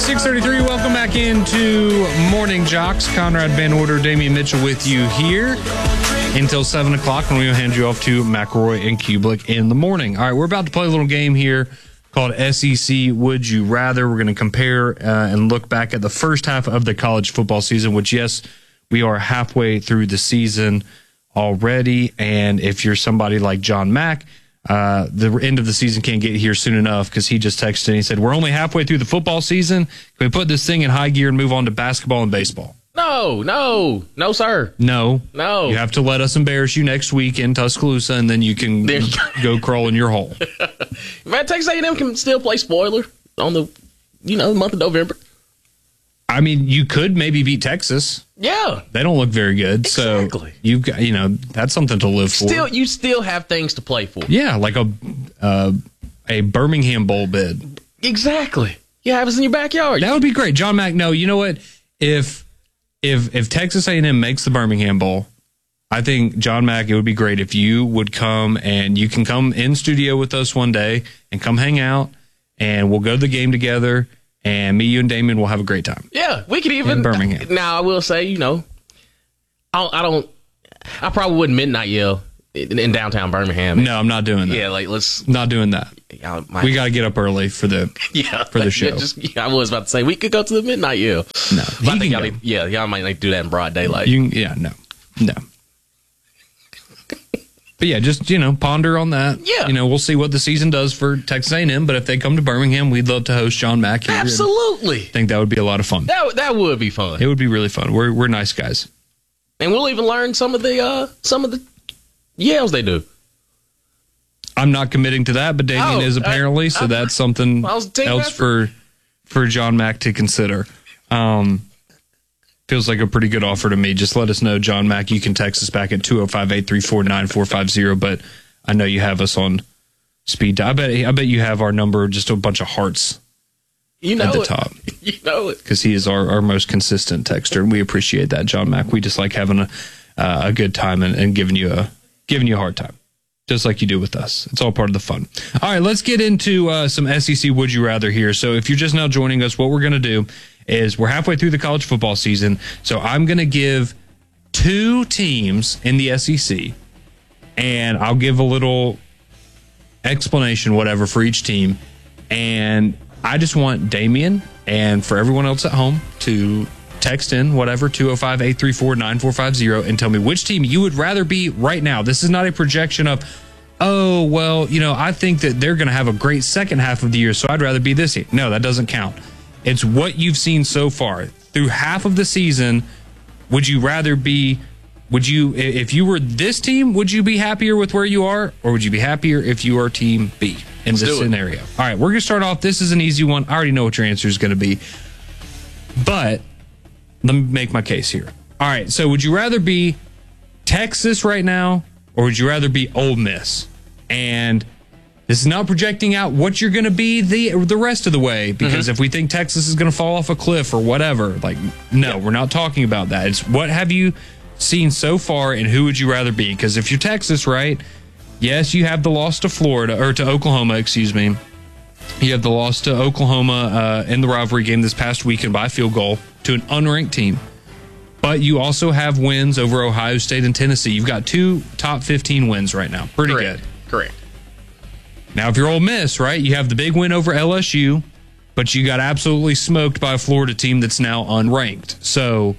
6:33. Welcome back into Morning Jocks. Conrad Van Order, Damian Mitchell with you here until 7 o'clock when we'll hand you off to McElroy and Kublik in the morning. All right, we're about to play a little game here called SEC Would You Rather. We're going to compare and look back at the first half of the college football season, which, yes, we are halfway through the season already. And if you're somebody like John Mack, the end of the season can't get here soon enough because he just texted and he said, we're only halfway through the football season. Can we put this thing in high gear and move on to basketball and baseball? No, sir. No. You have to let us embarrass you next week in Tuscaloosa, and then you can go crawl in your hole. Man, Texas A&M can still play spoiler on the month of November. I mean, you could maybe beat Texas. Yeah. They don't look very good. Exactly. So you've got, that's something to live for. You still have things to play for. Yeah, like a Birmingham Bowl bid. Exactly. You have us in your backyard. That would be great. John Mack, no, you know what? If Texas A&M makes the Birmingham Bowl, I think, John Mack, it would be great if you would come, and you can come in studio with us one day and come hang out, and we'll go to the game together. And me, you, and Damien will have a great time. Yeah, we could even. In Birmingham. Now, I will say, I probably wouldn't midnight yell in downtown Birmingham. No, I'm not doing that. Yeah, let's not doing that. We got to get up early for the show. I was about to say we could go to the midnight yell. No, I think y'all might do that in broad daylight. No. But yeah, just, ponder on that. Yeah. We'll see what the season does for Texas A&M, but if they come to Birmingham, we'd love to host John Mack here. Absolutely. I think that would be a lot of fun. That would be fun. It would be really fun. We're nice guys. And we'll even learn some of the yells they do. I'm not committing to that, but Damien is apparently, so that's something else for John Mack to consider. Feels like a pretty good offer to me. Just let us know, John Mack. You can text us back at 205-834-9450, but I know you have us on speed dial. I bet you have our number, just a bunch of hearts at the top. You know it. Because he is our most consistent texter, and we appreciate that, John Mack. We just like having a good time and giving you a hard time, just like you do with us. It's all part of the fun. All right, let's get into some SEC Would You Rather here. So if you're just now joining us, what we're going to do is we're halfway through the college football season, so I'm going to give two teams in the SEC, and I'll give a little explanation, whatever, for each team. And I just want Damien and for everyone else at home to text in, whatever, 205-834-9450, and tell me which team you would rather be right now. This is not a projection of, I think that they're going to have a great second half of the year, so I'd rather be this team. No, that doesn't count. It's what you've seen so far. Through half of the season, if you were this team, would you be happier with where you are, or would you be happier if you are team B in this scenario? All right, we're going to start off. This is an easy one. I already know what your answer is going to be, but let me make my case here. All right, so would you rather be Texas right now, or would you rather be Ole Miss? And this is not projecting out what you're going to be the rest of the way, because if we think Texas is going to fall off a cliff or whatever, we're not talking about that. It's what have you seen so far, and who would you rather be? Because if you're Texas, right, yes, you have the loss to to Oklahoma, excuse me. You have the loss to Oklahoma in the rivalry game this past weekend by field goal to an unranked team. But you also have wins over Ohio State and Tennessee. You've got two top 15 wins right now. Pretty good. Correct. Now, if you're Ole Miss, right, you have the big win over LSU, but you got absolutely smoked by a Florida team that's now unranked. So,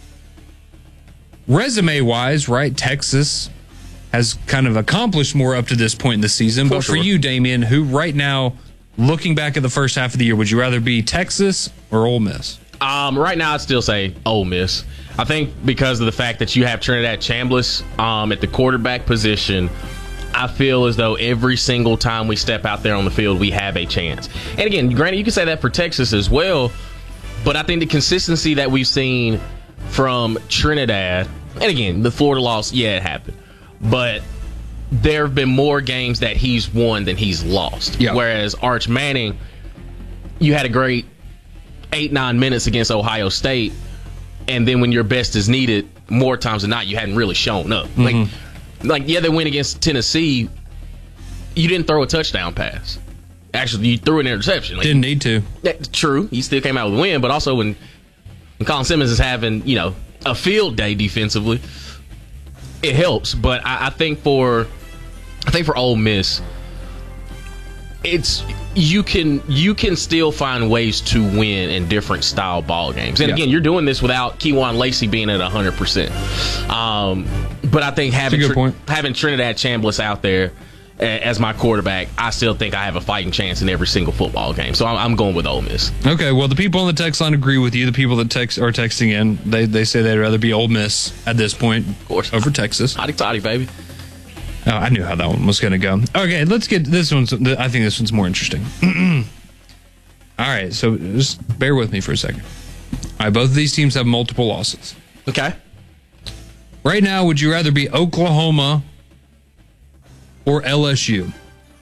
resume-wise, right, Texas has kind of accomplished more up to this point in the season. But for you, Damien, who right now, looking back at the first half of the year, would you rather be Texas or Ole Miss? Right now, I'd still say Ole Miss. I think because of the fact that you have Trinidad Chambliss at the quarterback position, I feel as though every single time we step out there on the field, we have a chance. And again, granted, you can say that for Texas as well, but I think the consistency that we've seen from Trinidad, and again, the Florida loss, yeah, it happened, but there have been more games that he's won than he's lost. Yeah. Whereas Arch Manning, you had a great 8-9 minutes against Ohio State, and then when your best is needed, more times than not, you hadn't really shown up. Like, they win against Tennessee. You didn't throw a touchdown pass. Actually, you threw an interception. Like, Didn't need to. True, he still came out with a win, but also when Colin Simmons is having, a field day defensively, it helps. But I think for Ole Miss, it's you can still find ways to win in different style ball games. And again, you're doing this without Kejuan Lacey being at 100%. But I think having Trinidad Chambliss out there as my quarterback, I still think I have a fighting chance in every single football game. So I'm going with Ole Miss. Okay, well, the people on the text line agree with you. The people that are texting in, they say they'd rather be Ole Miss at this point, of course, over Texas. Toddy, baby. Oh, I knew how that one was going to go. Okay, let's get this one. I think this one's more interesting. All right, so just bear with me for a second. All right, both of these teams have multiple losses. Okay. Right now, would you rather be Oklahoma or LSU?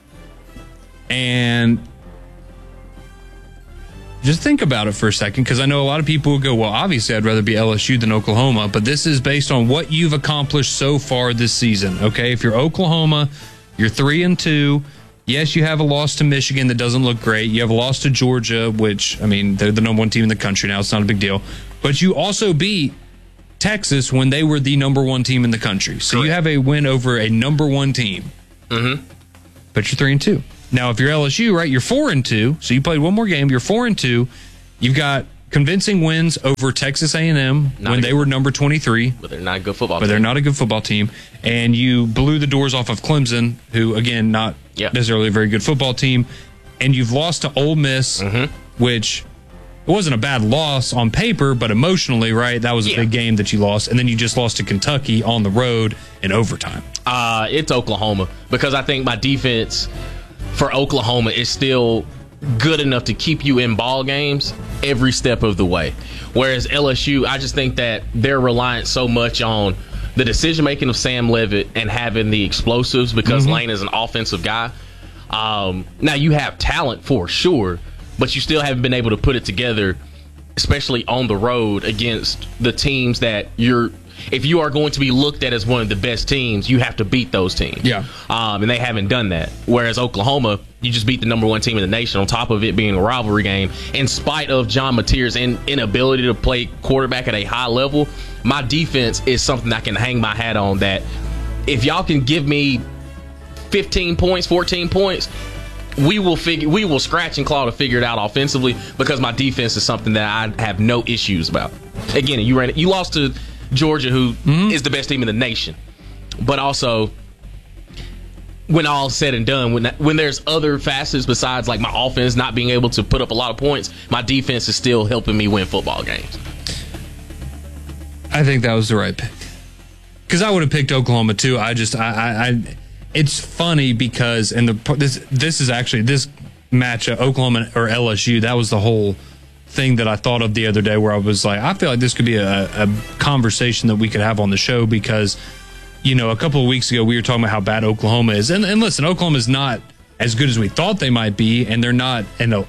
And just think about it for a second, because I know a lot of people will go, well, obviously I'd rather be LSU than Oklahoma, but this is based on what you've accomplished so far this season, okay? If you're Oklahoma, you're 3-2. Yes, you have a loss to Michigan that doesn't look great. You have a loss to Georgia, which, I mean, they're the number one team in the country now. It's not a big deal. But you also beat Texas when they were the number one team in the country. So Correct. You have a win over a number one team. Mm-hmm. But you're 3-2. Now, if you're LSU, right, you're 4-2. So you played one more game. You're 4-2. You've got convincing wins over Texas A&M when they were number 23. But they're not a good football team. But they're not a good football team. And you blew the doors off of Clemson, who, again, not necessarily a very good football team. And you've lost to Ole Miss, which it wasn't a bad loss on paper, but emotionally, right, that was a big game that you lost. And then you just lost to Kentucky on the road in overtime. It's Oklahoma, because I think my defense for Oklahoma is still good enough to keep you in ball games every step of the way. Whereas LSU, I just think that they're reliant so much on the decision making of Sam Leavitt and having the explosives, because Lane is an offensive guy. Now you have talent for sure, but you still haven't been able to put it together, especially on the road against the teams that if you are going to be looked at as one of the best teams, you have to beat those teams. Yeah. And they haven't done that. Whereas Oklahoma, you just beat the number one team in the nation on top of it being a rivalry game. In spite of John Mateer's inability to play quarterback at a high level, my defense is something I can hang my hat on, that if y'all can give me 15 points, 14 points, we will scratch and claw to figure it out offensively, because my defense is something that I have no issues about. Again, you lost to Georgia, who is the best team in the nation, but also, when all's said and done, when there's other facets besides like my offense not being able to put up a lot of points, my defense is still helping me win football games. I think that was the right pick, because I would have picked Oklahoma too. It's funny because this is actually this matchup, Oklahoma or LSU. That was the whole thing that I thought of the other day, where I was like, I feel like this could be a conversation that we could have on the show, because, a couple of weeks ago we were talking about how bad Oklahoma is. And listen, Oklahoma is not as good as we thought they might be, and they're not,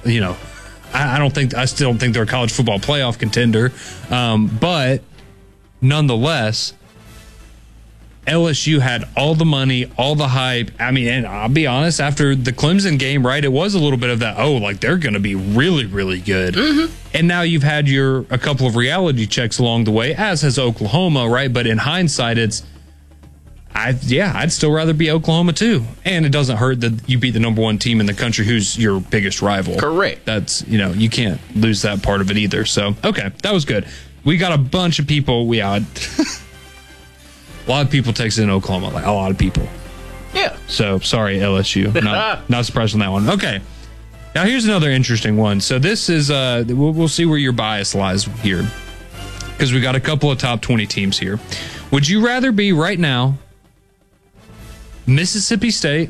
I still don't think they're a college football playoff contender. But nonetheless, LSU had all the money, all the hype. I mean, and I'll be honest, after the Clemson game, right, it was a little bit of that, they're going to be really, really good. And now you've had a couple of reality checks along the way, as has Oklahoma, right? But in hindsight, I'd still rather be Oklahoma too. And it doesn't hurt that you beat the number one team in the country, who's your biggest rival. Correct. That's, you can't lose that part of it either. So, okay, that was good. We got a bunch of people. A lot of people texted in Oklahoma, like a lot of people. Yeah. So, sorry, LSU. Not surprised on that one. Okay. Now, here's another interesting one. So, this is, we'll see where your bias lies here, because we got a couple of top 20 teams here. Would you rather be, right now, Mississippi State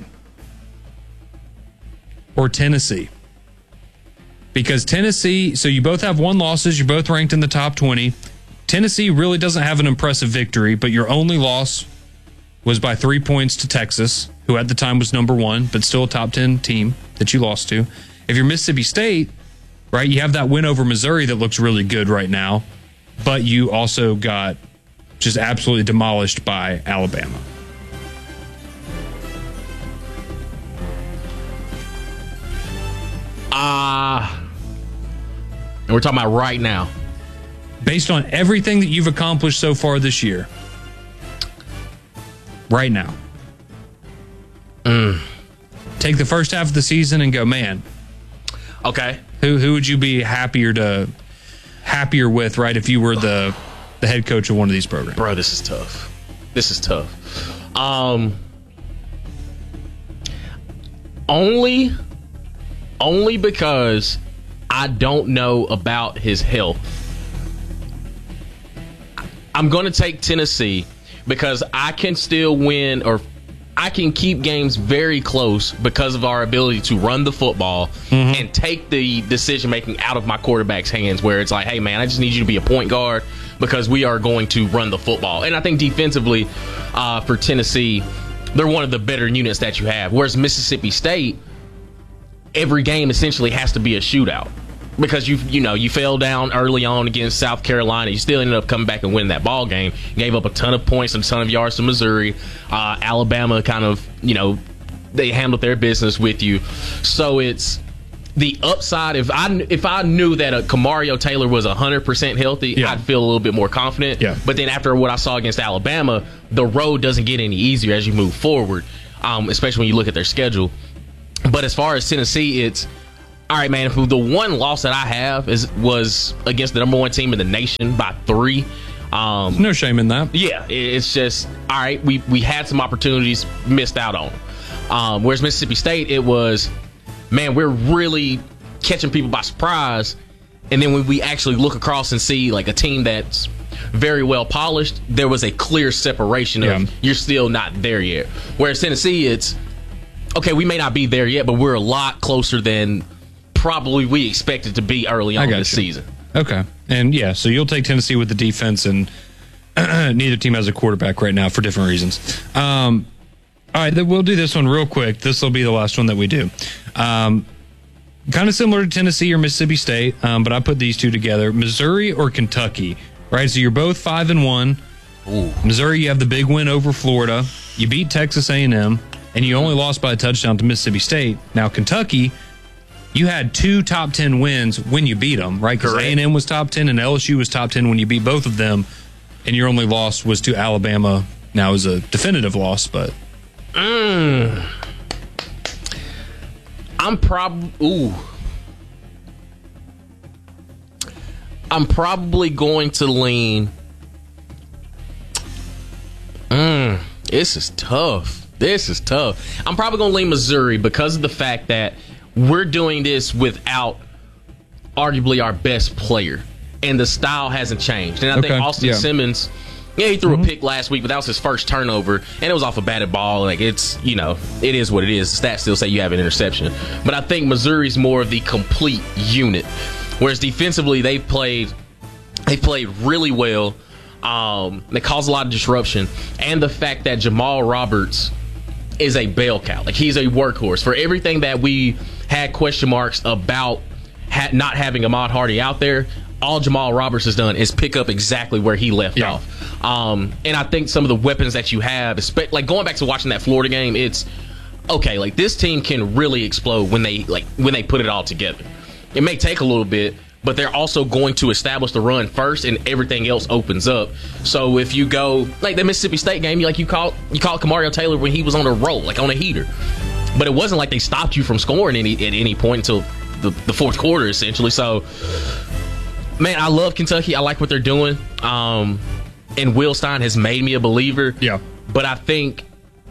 or Tennessee? Because Tennessee, so you both have 1 losses, you're both ranked in the top 20. Tennessee really doesn't have an impressive victory, but your only loss was by 3 points to Texas, who at the time was number 1, but still a top 10 team that you lost to. If you're Mississippi State, right, you have that win over Missouri that looks really good right now, but you also got just absolutely demolished by Alabama. And we're talking about right now. Based on everything that you've accomplished so far this year. Right now. Take the first half of the season and go, man. Okay. Who would you be happier with, right, if you were the head coach of one of these programs? Bro, this is tough. Only because I don't know about his health. I'm going to take Tennessee because I can still win, or I can keep games very close because of our ability to run the football and take the decision-making out of my quarterback's hands, where it's like, hey, man, I just need you to be a point guard because we are going to run the football. And I think defensively for Tennessee, they're one of the better units that you have. Whereas Mississippi State, every game essentially has to be a shootout because you fell down early on against South Carolina. You still ended up coming back and winning that ball game. Gave up a ton of points and a ton of yards to Missouri. Alabama kind of, they handled their business with you. So it's the upside. If I knew that Kamario Taylor was 100% healthy, I'd feel a little bit more confident. Yeah. But then after what I saw against Alabama, the road doesn't get any easier as you move forward, especially when you look at their schedule. But as far as Tennessee, it's all right, man. The one loss that I have was against the number one team in the nation by 3. No shame in that. Yeah, it's just all right. We had some opportunities, missed out on. Whereas Mississippi State, it was, man, we're really catching people by surprise. And then when we actually look across and see like a team that's very well polished, there was a clear separation of you're still not there yet. Whereas Tennessee, it's okay, we may not be there yet, but we're a lot closer than probably we expected to be early on this season. Okay. And so you'll take Tennessee with the defense, and neither team has a quarterback right now for different reasons. All right, we'll do this one real quick. This will be the last one that we do. Kind of similar to Tennessee or Mississippi State, but I put these two together. Missouri or Kentucky, right? So you're both 5-1. Ooh. Missouri, you have the big win over Florida. You beat Texas A&M. And you only lost by a touchdown to Mississippi State. Now, Kentucky, you had 2 top 10 wins when you beat them, right? Because A&M was top 10 and LSU was top 10 when you beat both of them. And your only loss was to Alabama. Now, it was a definitive loss, but... I'm probably going to lean... This is tough. I'm probably going to lean Missouri because of the fact that we're doing this without arguably our best player, and the style hasn't changed. And I think Austin Simmons, he threw a pick last week, but that was his first turnover, and it was off a batted ball. Like, it's, it is what it is. The stats still say you have an interception. But I think Missouri's more of the complete unit, whereas defensively they played really well. They caused a lot of disruption, and the fact that Jamal Roberts is a bell cow. Like, he's a workhorse. For everything that we had question marks about not having Ahmad Hardy out there, all Jamal Roberts has done is pick up exactly where he left off. And I think some of the weapons that you have, like going back to watching that Florida game, it's okay. Like, this team can really explode when they put it all together. It may take a little bit, but they're also going to establish the run first, and everything else opens up. So if you go like the Mississippi State game, you caught Kamario Taylor when he was on a roll, like on a heater. But it wasn't like they stopped you from scoring at any point until the fourth quarter, essentially. So, man, I love Kentucky. I like what they're doing. And Will Stein has made me a believer. Yeah. But I think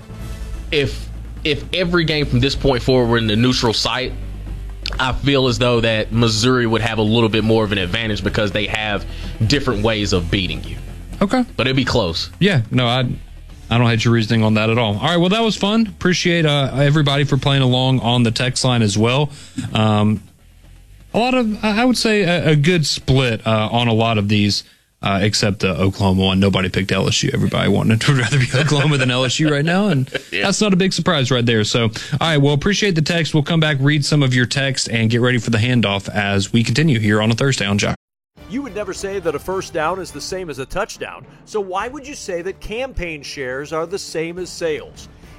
if every game from this point forward were in the neutral site, I feel as though that Missouri would have a little bit more of an advantage because they have different ways of beating you. Okay. But it'd be close. Yeah. No, I don't hate your reasoning on that at all. All right. Well, that was fun. Appreciate everybody for playing along on the text line as well. A lot of, I would say, a good split on a lot of these, except the Oklahoma one. Nobody picked LSU. Everybody would rather be Oklahoma than LSU right now, and that's not a big surprise right there. So, all right, well, appreciate the text. We'll come back, read some of your text, and get ready for the handoff as we continue here on a Thursday on Jack. You would never say that a first down is the same as a touchdown, so why would you say that campaign shares are the same as sales?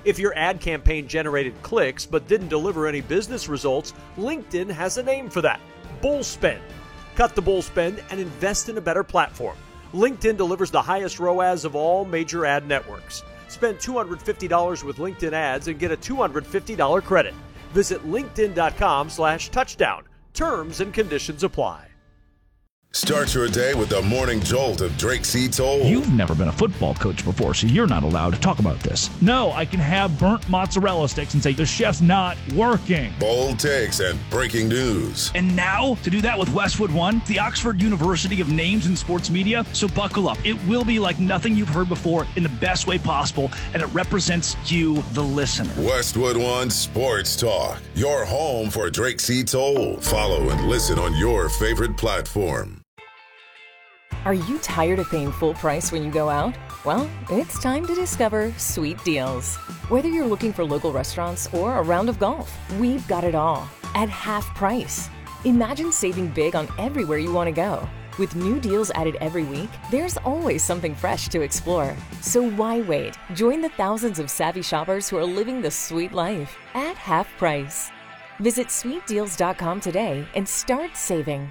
If your ad campaign generated clicks but didn't deliver any business results, LinkedIn has a name for that: bull spend. Cut the bull spend and invest in a better platform. LinkedIn delivers the highest ROAS of all major ad networks. Spend $250 with LinkedIn ads and get a $250 credit. Visit linkedin.com/touchdown. Terms and conditions apply. Start your day with the morning jolt of Drake C. Toll. You've never been a football coach before, so you're not allowed to talk about this. No, I can have burnt mozzarella sticks and say the chef's not working. Bold takes and breaking news. And now, to do that with Westwood One, the Oxford University of Names in Sports Media. So buckle up. It will be like nothing you've heard before in the best way possible, and it represents you, the listener. Westwood One Sports Talk, your home for Drake C. Toll. Follow and listen on your favorite platform. Are you tired of paying full price when you go out? Well, it's time to discover Sweet Deals. Whether you're looking for local restaurants or a round of golf, we've got it all at half price. Imagine saving big on everywhere you want to go. With new deals added every week, there's always something fresh to explore. So why wait? Join the thousands of savvy shoppers who are living the sweet life at half price. Visit sweetdeals.com today and start saving.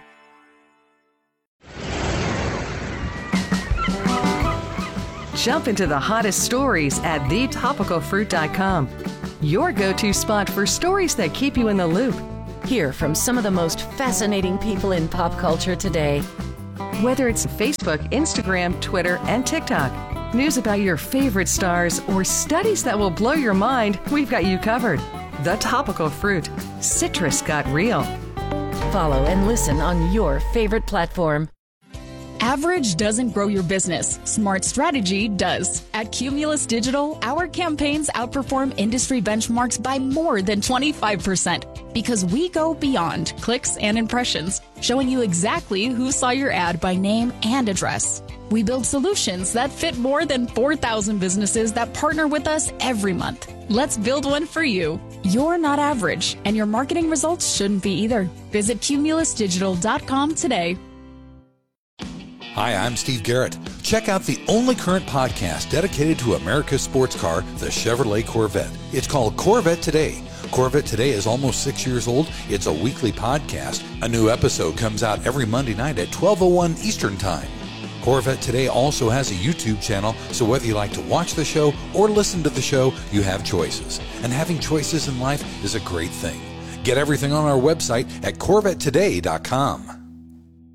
Jump into the hottest stories at thetopicalfruit.com. Your go-to spot for stories that keep you in the loop. Hear from some of the most fascinating people in pop culture today. Whether it's Facebook, Instagram, Twitter, and TikTok, news about your favorite stars, or studies that will blow your mind, we've got you covered. The Topical Fruit. Citrus got real. Follow and listen on your favorite platform. Average doesn't grow your business. Smart strategy does. At Cumulus Digital, our campaigns outperform industry benchmarks by more than 25% because we go beyond clicks and impressions, showing you exactly who saw your ad by name and address. We build solutions that fit more than 4,000 businesses that partner with us every month. Let's build one for you. You're not average, and your marketing results shouldn't be either. Visit cumulusdigital.com today. Hi, I'm Steve Garrett. Check out the only current podcast dedicated to America's sports car, the Chevrolet Corvette. It's called Corvette Today. Corvette Today is almost 6 years old. It's a weekly podcast. A new episode comes out every Monday night at 12:01 Eastern Time. Corvette Today also has a YouTube channel, so whether you like to watch the show or listen to the show, you have choices. And having choices in life is a great thing. Get everything on our website at CorvetteToday.com.